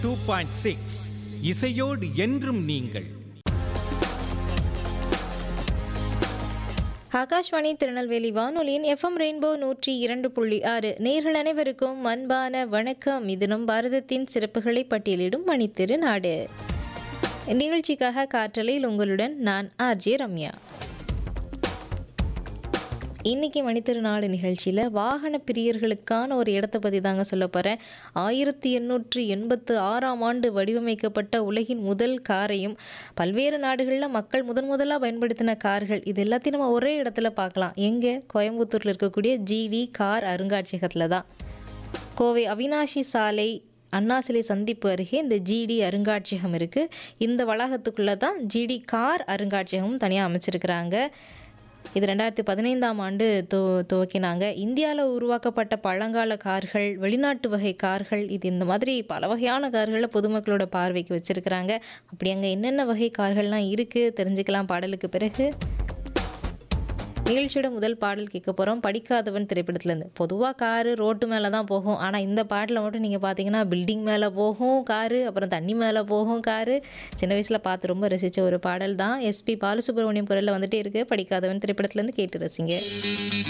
2.6 இசையோடு என்றும் நீங்கள். ஆகாஷ்வாணி திருநெல்வேலி வானொலியின் எஃப்எம் ரெயின்போ 102.6 நேயர்கள் அனைவருக்கும் அன்பான வணக்கம். இது நம் பாரதத்தின் சிறப்புகளை பட்டியலிடும் மணித்திரு நாடு. நிகழ்ச்சிக்காக காற்றலையில் உங்களுடன் நான் ஆர்ஜே ரம்யா. இன்றைக்கி மணித்திருநாடு நிகழ்ச்சியில் வாகன பிரியர்களுக்கான ஒரு இடத்தை பற்றி தாங்க சொல்ல போகிறேன். 1886ஆம் ஆண்டு வடிவமைக்கப்பட்ட உலகின் முதல் காரையும் பல்வேறு நாடுகளில் மக்கள் முதலாக பயன்படுத்தின கார்கள் இது எல்லாத்தையும் நம்ம ஒரே இடத்துல பார்க்கலாம். எங்கே? கோயம்புத்தூரில் இருக்கக்கூடிய ஜிடி கார் அருங்காட்சியகத்தில் தான். கோவை அவினாஷி சாலை அண்ணா சிலை சந்திப்பு அருகே இந்த ஜிடி அருங்காட்சியகம் இருக்குது. இந்த வளாகத்துக்குள்ளே தான் ஜிடி கார் அருங்காட்சியகமும் தனியாக அமைச்சிருக்கிறாங்க. இது 2015ஆம் ஆண்டு துவக்கினாங்க. இந்தியாவில் உருவாக்கப்பட்ட பழங்கால கார்கள், வெளிநாட்டு வகை கார்கள், இது இந்த மாதிரி பல வகையான கார்களை பொதுமக்களோட பார்வைக்கு வச்சுருக்கிறாங்க. அப்படி அங்கே என்னென்ன வகை கார்கள்லாம் இருக்குது தெரிஞ்சுக்கலாம் பாடலுக்கு பிறகு. நிகழ்ச்சியோட முதல் பாடல் கேட்க போகிறோம். படிக்காதவன் திரைப்படத்துலேருந்து. பொதுவாக காரு ரோட்டு மேலே தான் போகும். ஆனால் இந்த பாட்டில் மட்டும் நீங்கள் பார்த்தீங்கன்னா பில்டிங் மேலே போகும் காரு, அப்புறம் தண்ணி மேலே போகும் காரு. சின்ன வயசில் பார்த்து ரொம்ப ரசித்த ஒரு பாடல் தான். எஸ்பி பாலசுப்ரமணியம் குரலில் வந்துட்டே இருக்குது. படிக்காதவன் திரைப்படத்துலேருந்து கேட்டு ரசிங்க.